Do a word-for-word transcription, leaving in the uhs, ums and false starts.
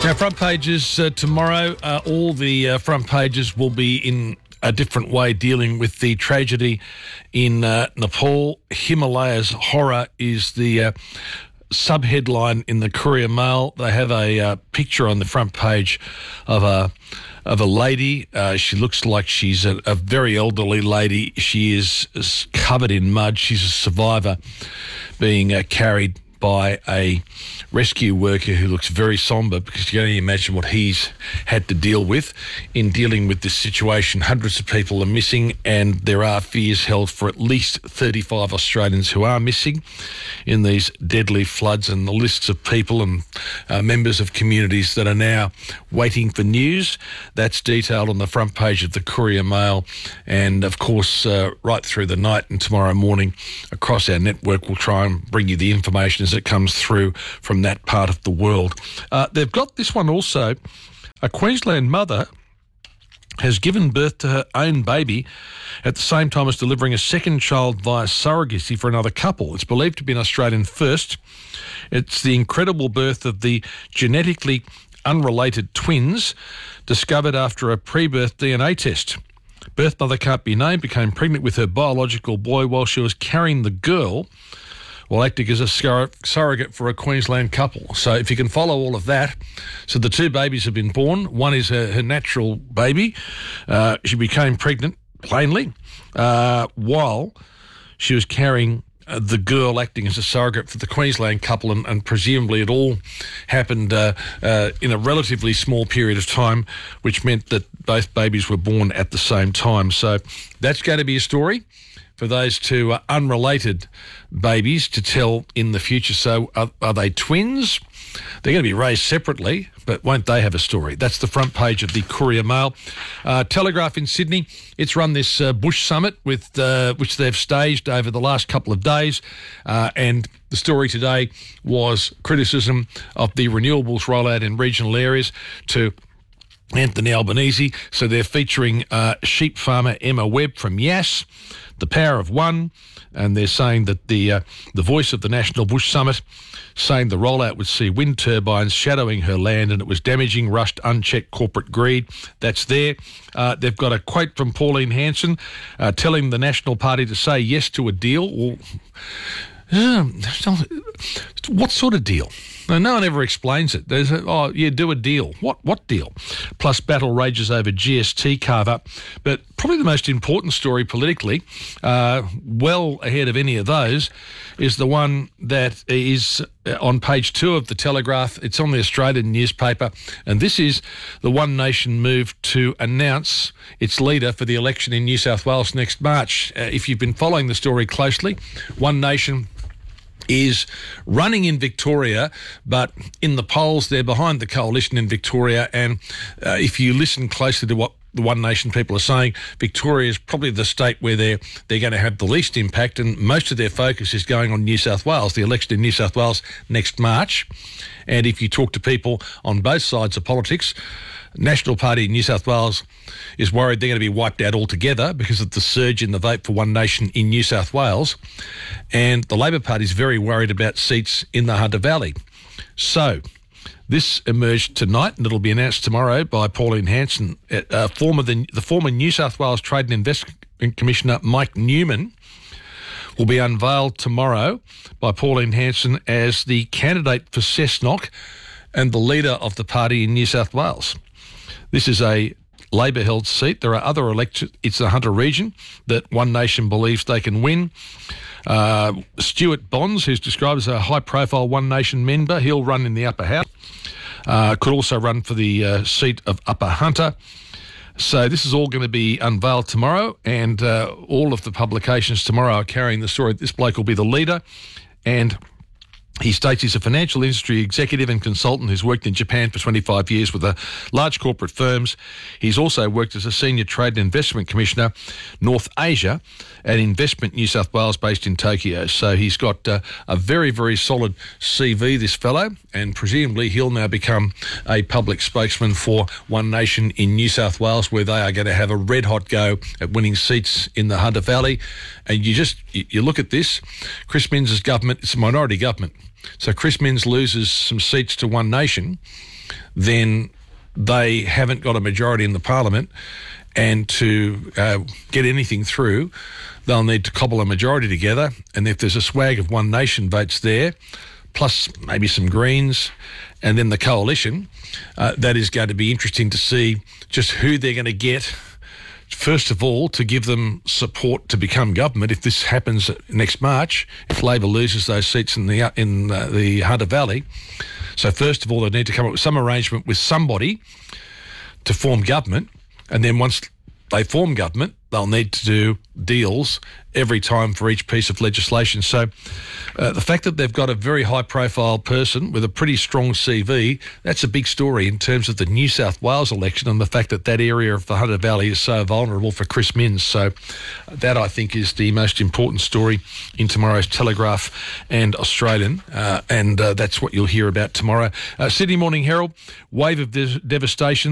Now, front pages uh, tomorrow, uh, all the uh, front pages will be in a different way dealing with the tragedy in uh, Nepal. Himalayas horror is the uh, sub-headline in the Courier Mail. They have a uh, picture on the front page of a of a lady. Uh, she looks like she's a, a very elderly lady. She is, is covered in mud. She's a survivor being uh, carried by a rescue worker who looks very sombre, because you can only imagine what he's had to deal with in dealing with this situation. Hundreds of people are missing, and there are fears held for at least thirty-five Australians who are missing in these deadly floods, and the lists of people and uh, members of communities that are now waiting for news. That's detailed on the front page of the Courier Mail, and of course uh, right through the night and tomorrow morning across our network we'll try and bring you the information as it comes through from that part of the world. Uh, they've got this one also. A Queensland mother has given birth to her own baby at the same time as delivering a second child via surrogacy for another couple. It's believed to be an Australian first. It's the incredible birth of the genetically unrelated twins discovered after a pre-birth D N A test. Birth mother can't be named, became pregnant with her biological boy while she was carrying the girl, while acting as a sur- surrogate for a Queensland couple. So if you can follow all of that, so the two babies have been born. One is her, her natural baby. Uh, she became pregnant, plainly, uh, while she was carrying uh, the girl, acting as a surrogate for the Queensland couple, and, and presumably it all happened uh, uh, in a relatively small period of time, which meant that both babies were born at the same time. So that's going to be a story for those two uh, unrelated babies to tell in the future. So are, are they twins? They're going to be raised separately, but won't they have a story? That's the front page of the Courier Mail. Uh, Telegraph in Sydney, it's run this uh, Bush Summit, with uh, which they've staged over the last couple of days, uh, and the story today was criticism of the renewables rollout in regional areas to Anthony Albanese. So they're featuring uh, sheep farmer Emma Webb from Yass, The Power of One, and they're saying that the uh, the voice of the National Bush Summit, saying the rollout would see wind turbines shadowing her land and it was damaging, rushed, unchecked corporate greed. That's there. Uh, they've got a quote from Pauline Hanson uh, telling the National Party to say yes to a deal. Well, uh, what sort of deal? No, no one ever explains it. There's a, oh, yeah, do a deal. What what deal? Plus battle rages over G S T carve-up. But probably the most important story politically, uh, well ahead of any of those, is the one that is on page two of the Telegraph. It's on the Australian newspaper, and this is the One Nation move to announce its leader for the election in New South Wales next March. Uh, if you've been following the story closely, One Nation is running in Victoria, but in the polls they're behind the coalition in Victoria, and uh, if you listen closely to what the One Nation people are saying, Victoria is probably the state where they're they're going to have the least impact, and most of their focus is going on New South Wales, the election in New South Wales next March. And if you talk to people on both sides of politics, National Party in New South Wales is worried they're going to be wiped out altogether because of the surge in the vote for One Nation in New South Wales. And the Labor Party is very worried about seats in the Hunter Valley. So this emerged tonight, and it'll be announced tomorrow by Pauline Hanson. Uh, former the, the former New South Wales Trade and Investment Commissioner Mike Newman will be unveiled tomorrow by Pauline Hanson as the candidate for Cessnock and the leader of the party in New South Wales. This is a Labor-held seat. There are other elections. It's the Hunter region that One Nation believes they can win. Uh, Stuart Bonds, who's described as a high-profile One Nation member, he'll run in the Upper House. Uh, could also run for the uh, seat of Upper Hunter. So this is all going to be unveiled tomorrow, and uh, all of the publications tomorrow are carrying the story. This bloke will be the leader, and he states he's a financial industry executive and consultant who's worked in Japan for twenty-five years with a large corporate firms. He's also worked as a senior trade and investment commissioner, North Asia, at Investment New South Wales, based in Tokyo. So he's got uh, a very, very solid C V, this fellow, and presumably he'll now become a public spokesman for One Nation in New South Wales, where they are going to have a red-hot go at winning seats in the Hunter Valley. And you just, you, you look at this, Chris Minns' government, it's a minority government. So Chris Minns loses some seats to One Nation, then they haven't got a majority in the parliament, and to uh, get anything through, they'll need to cobble a majority together. And if there's a swag of One Nation votes there, plus maybe some Greens, and then the coalition, uh, that is going to be interesting to see just who they're going to get, first of all, to give them support to become government if this happens next March, if Labor loses those seats in the in uh, the Hunter Valley. So first of all, they need to come up with some arrangement with somebody to form government, and then once they form government, they'll need to do deals every time for each piece of legislation. So uh, the fact that they've got a very high-profile person with a pretty strong C V, that's a big story in terms of the New South Wales election and the fact that that area of the Hunter Valley is so vulnerable for Chris Minns. So that, I think, is the most important story in tomorrow's Telegraph and Australian, uh, and uh, that's what you'll hear about tomorrow. Uh, Sydney Morning Herald, wave of de- devastation.